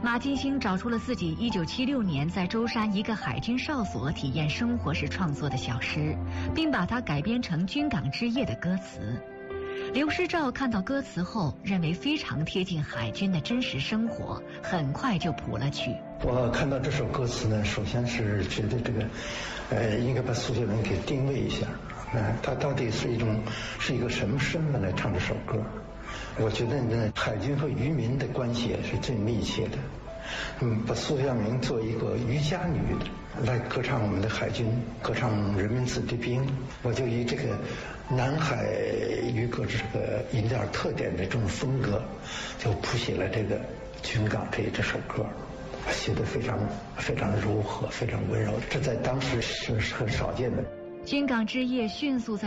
马金星找出了自己1976年在舟山一个海军哨所体验生活时创作的小诗，并把它改编成《军港之夜》的歌词。刘师照看到歌词后，认为非常贴近海军的真实生活，很快就谱了曲。 我看到这首歌词呢，首先是觉得这个，应该把苏学文给定位一下，他到底是一个什么身份来唱这首歌？我觉得呢，海军和渔民的关系也是最密切的。把苏小明做一个渔家女来歌唱我们的海军，歌唱人民子弟兵，我就以这个南海渔歌这个有点特点的这种风格，就谱写了这个《军港之夜》这首歌，写得非常非常柔和，非常温柔，这在当时是很少见的。 《军港之夜》迅速在